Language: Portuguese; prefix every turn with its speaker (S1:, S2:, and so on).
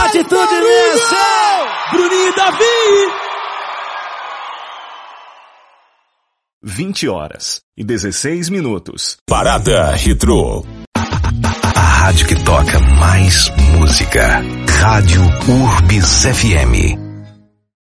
S1: atitude nessa! Bruninho e Davi!
S2: 20h16.
S3: Parada Retrô.
S4: A rádio que toca mais música. Rádio Urbis FM.